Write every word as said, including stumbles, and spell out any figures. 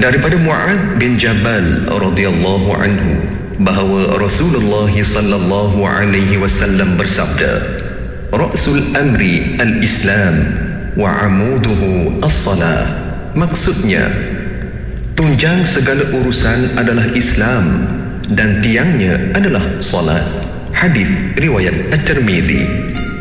daripada Mu'adz bin Jabal radhiyallahu anhu bahawa Rasulullah sallallahu alaihi wasallam bersabda, "Ra'sul amri al-Islam wa 'amuduhu as-salah." Maksudnya, tunjang segala urusan adalah Islam dan tiangnya adalah salat. Hadis riwayat At-Tirmizi.